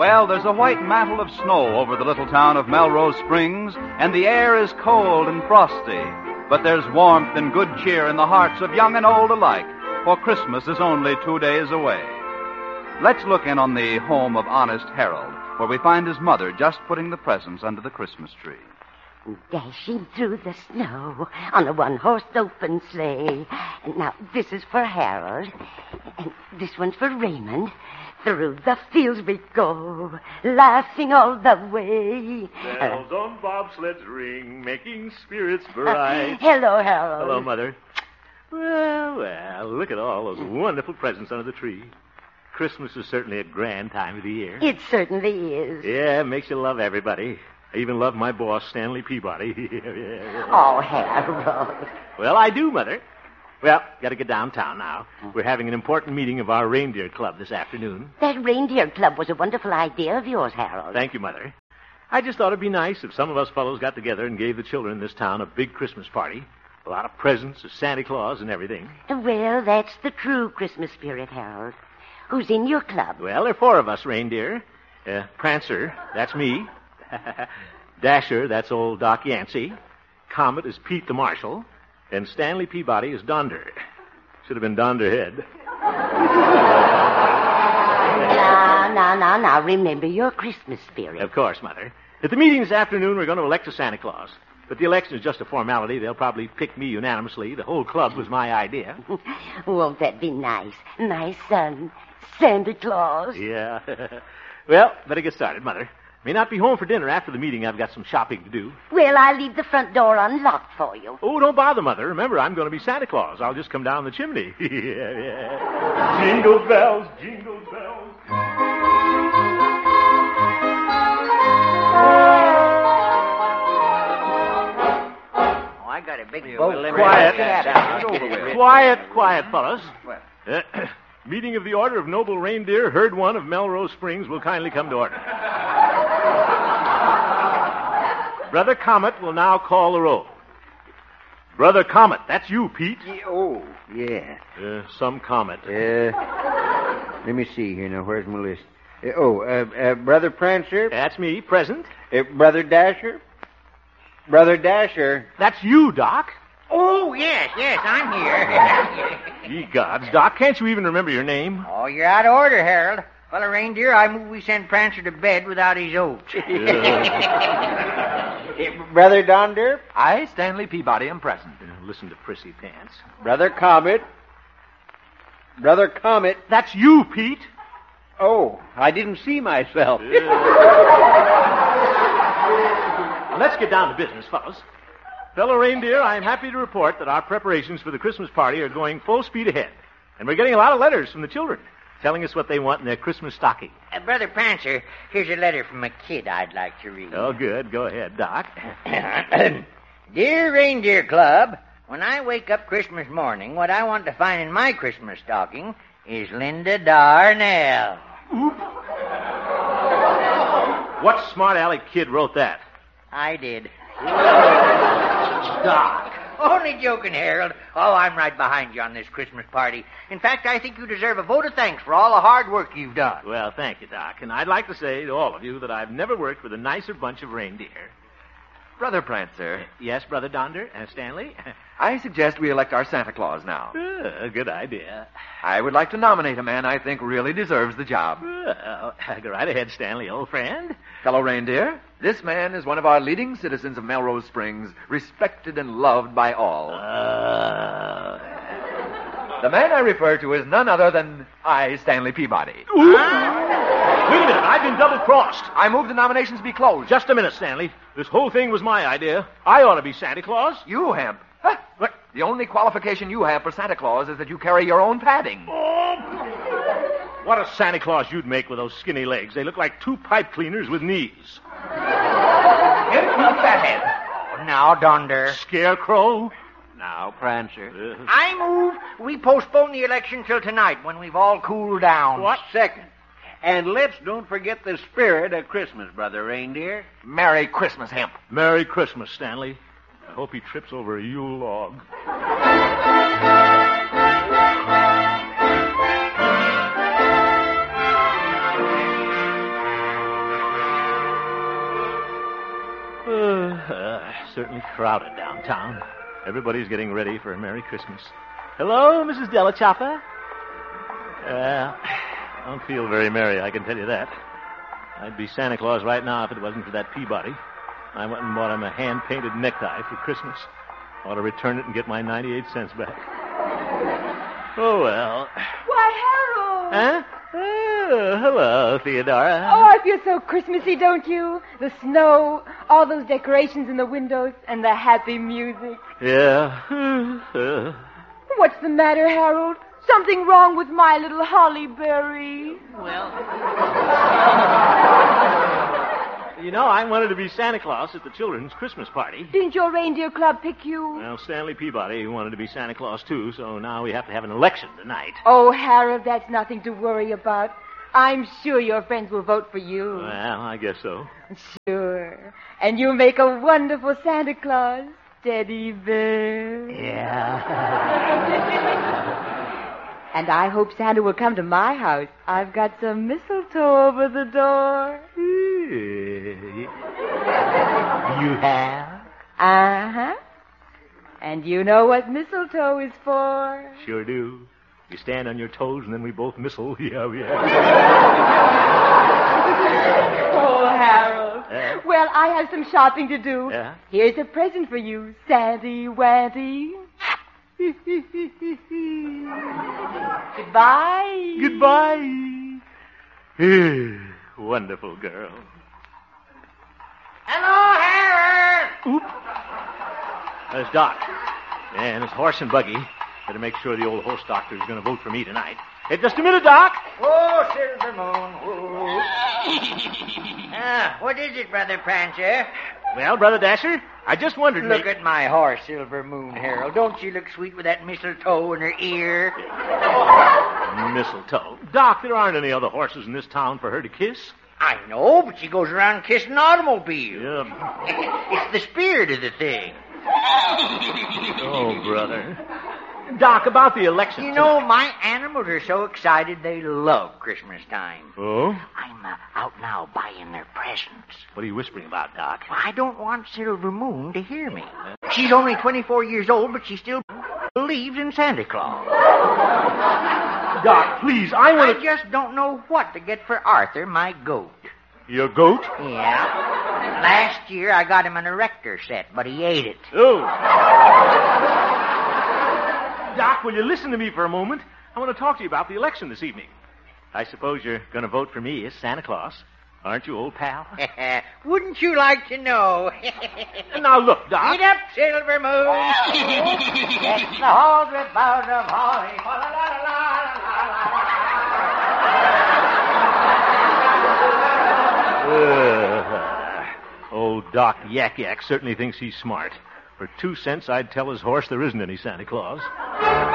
Well, there's a white mantle of snow over the little town of Melrose Springs, and the air is cold and frosty. But there's warmth and good cheer in the hearts of young and old alike, for Christmas is only 2 days away. Let's look in on the home of honest Harold, where we find his mother just putting the presents under the Christmas tree. Dashing through the snow on a one-horse open sleigh. And now, this is for Harold. And this one's for Raymond. Through the fields we go, laughing all the way. Bells on bobsleds ring, making spirits bright. Hello, Harold. Hello, Mother. Well, look at all those wonderful presents under the tree. Christmas is certainly a grand time of the year. It certainly is. Yeah, it makes you love everybody. I even love my boss, Stanley Peabody. Oh, Harold. Well, I do, Mother. Well, got to get downtown now. We're having an important meeting of our reindeer club this afternoon. That reindeer club was a wonderful idea of yours, Harold. Thank you, Mother. I just thought it'd be nice if some of us fellows got together and gave the children in this town a big Christmas party. A lot of presents, a Santa Claus, and everything. Well, that's the true Christmas spirit, Harold. Who's in your club? Well, there are 4 of us reindeer. Prancer, that's me. Dasher, that's old Doc Yancey. Comet is Pete the Marshal. And Stanley Peabody is Donder. Should have been Donderhead. Now, remember your Christmas spirit. Of course, Mother. At the meeting this afternoon, we're going to elect a Santa Claus. But the election is just a formality. They'll probably pick me unanimously. The whole club was my idea. Won't that be nice? My son, Santa Claus. Yeah. Well, better get started, Mother. May not be home for dinner after the meeting. I've got some shopping to do. Well, I'll leave the front door unlocked for you. Oh, don't bother, Mother. Remember, I'm going to be Santa Claus. I'll just come down the chimney. Yeah. Jingle bells, jingle bells. Oh, I got a big Yeah, boat. well, Quiet, fellas. Meeting of the Order of Noble Reindeer, Herd 1 of Melrose Springs will kindly come to order. Brother Comet will now call the roll. Brother Comet, that's you, Pete. Yeah. Some Comet. Let me see here now. Where's my list? Brother Prancer. That's me, present. Brother Dasher. Brother Dasher. That's you, Doc. Oh, yes, I'm here. Ye gods, Doc, can't you even remember your name? Oh, you're out of order, Harold. Well, reindeer, I move we send Prancer to bed without his oats. Brother Donder. I, Stanley Peabody, am present. Listen to Prissy Pants. Brother Comet. Brother Comet. That's you, Pete. Oh, I didn't see myself. Let's get down to business, fellas. Fellow reindeer, I am happy to report that our preparations for the Christmas party are going full speed ahead. And we're getting a lot of letters from the children telling us what they want in their Christmas stocking. Brother Prancer, here's a letter from a kid I'd like to read. Oh, good. Go ahead, Doc. Dear Reindeer Club, when I wake up Christmas morning, what I want to find in my Christmas stocking is Linda Darnell. Oop. What smart aleck kid wrote that? I did. Doc. Only joking, Harold. Oh, I'm right behind you on this Christmas party. In fact, I think you deserve a vote of thanks for all the hard work you've done. Well, thank you, Doc. And I'd like to say to all of you that I've never worked with a nicer bunch of reindeer. Brother Prancer, Yes, Brother Donder? Stanley? I suggest we elect our Santa Claus now. Good idea. I would like to nominate a man I think really deserves the job. Well, go right ahead, Stanley, old friend. Fellow reindeer, this man is one of our leading citizens of Melrose Springs, respected and loved by all. The man I refer to is none other than I, Stanley Peabody. Wait a minute, I've been double-crossed. I move the nominations be closed. Just a minute, Stanley. This whole thing was my idea. I ought to be Santa Claus. You, Hemp. Huh? What? The only qualification you have for Santa Claus is that you carry your own padding. Oh. What a Santa Claus you'd make with those skinny legs. They look like 2 pipe cleaners with knees. Fathead. Oh, now, Donder. Scarecrow. Now, Prancer. I move we postpone the election till tonight when we've all cooled down. What? Second. And let's don't forget the spirit of Christmas, Brother Reindeer. Merry Christmas, Hemp. Merry Christmas, Stanley. I hope he trips over a Yule log. Certainly crowded downtown. Everybody's getting ready for a Merry Christmas. Hello, Mrs. Delachapa? I don't feel very merry, I can tell you that. I'd be Santa Claus right now if it wasn't for that Peabody. I went and bought him a hand-painted necktie for Christmas. Ought to return it and get my 98 cents back. Oh, well. Why, Harold! Huh? Oh, hello, Theodora. Oh, I feel so Christmassy, don't you? The snow, all those decorations in the windows, and the happy music. Yeah. What's the matter, Harold? Something wrong with my little holly berry? You know, I wanted to be Santa Claus at the children's Christmas party. Didn't your reindeer club pick you? Well, Stanley Peabody wanted to be Santa Claus, too, so now we have to have an election tonight. Oh, Harold, that's nothing to worry about. I'm sure your friends will vote for you. Well, I guess so. Sure. And you'll make a wonderful Santa Claus, Teddy Bear. Yeah. And I hope Santa will come to my house. I've got some mistletoe over the door. You have? Uh-huh. And you know what mistletoe is for? Sure do. You stand on your toes and then we both mistle. Yeah. Oh, Harold. Well, I have some shopping to do. Yeah? Here's a present for you, Santy Wanty. Goodbye. Goodbye. Wonderful girl. Hello, Harold! Oop. There's Doc. And his horse and buggy. Better make sure the old horse doctor is going to vote for me tonight. Hey, just a minute, Doc. Oh, Silver Moon. What is it, Brother Prancer? Well, Brother Dasher, I just wondered... Look at my horse, Silver Moon, Harold. Don't she look sweet with that mistletoe in her ear? Mistletoe. Doc, there aren't any other horses in this town for her to kiss. I know, but she goes around kissing automobiles. Yeah. It's the spirit of the thing. Oh, brother. Doc, about the election. You know, my animals are so excited they love Christmas time. Oh? I'm out now buying their presents. What are you whispering about, Doc? I don't want Silver Moon to hear me. She's only 24 years old, but she still believes in Santa Claus. Doc, please, I want I just don't know what to get for Arthur, my goat. Your goat? Yeah. Last year I got him an erector set, but he ate it. Oh. Doc, will you listen to me for a moment? I want to talk to you about the election this evening. I suppose you're going to vote for me as Santa Claus. Aren't you, old pal? Wouldn't you like to know? Now, look, Doc. Eat up, Silver Moon. Get the whole about of holly. Old Doc Yak Yak certainly thinks he's smart. For 2 cents, I'd tell his horse there isn't any Santa Claus.